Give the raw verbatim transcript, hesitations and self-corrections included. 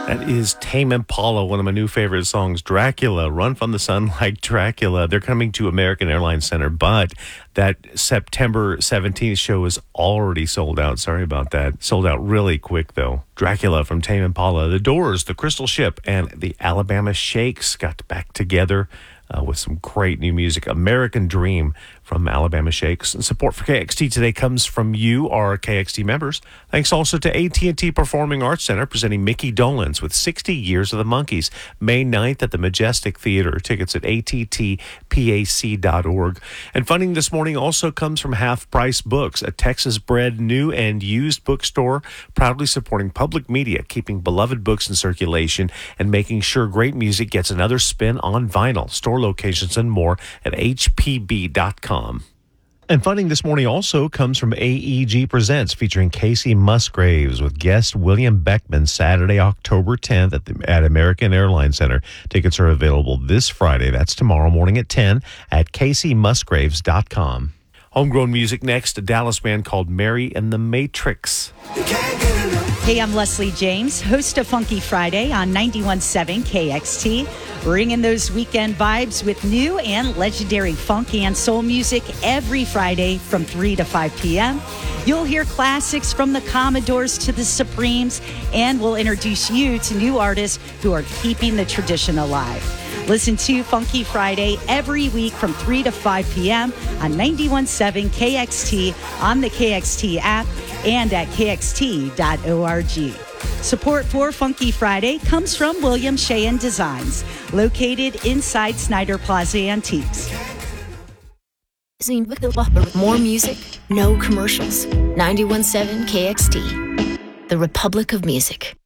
That is Tame Impala, one of my new favorite songs, Dracula, Run from the Sun Like Dracula. They're coming to American Airlines Center, but that September seventeenth show is already sold out. Sorry about that. Sold out really quick, though. Dracula from Tame Impala, The Doors, The Crystal Ship, and the Alabama Shakes got back together uh, with some great new music. American Dream from Alabama Shakes. And support for K X T today comes from you, our K X T members. Thanks also to A T and T Performing Arts Center, presenting Mickey Dolenz with sixty years of the Monkees, May ninth at the Majestic Theater. Tickets at A T T P A C dot org. And funding this morning also comes from Half Price Books, a Texas-bred new and used bookstore, proudly supporting public media, keeping beloved books in circulation, and making sure great music gets another spin on vinyl. Store locations and more at H P B dot com. And funding this morning also comes from A E G Presents, featuring Casey Musgraves with guest William Beckman, Saturday, October tenth at the at American Airlines Center. Tickets are available this Friday. That's tomorrow morning at ten at Casey Musgraves dot com. Homegrown music next, a Dallas band called Mary and the Matrix. Hey, I'm Leslie James, host of Funky Friday on ninety-one point seven K X T. Bringing those weekend vibes with new and legendary funk and soul music every Friday from three to five p.m. You'll hear classics from the Commodores to the Supremes, and we'll introduce you to new artists who are keeping the tradition alive. Listen to Funky Friday every week from three to five p.m. on ninety-one point seven K X T, on the K X T app, and at K X T dot org. Support for Funky Friday comes from William Sheehan Designs, located inside Snyder Plaza Antiques. More music, no commercials. ninety-one point seven K X T, the Republic of Music.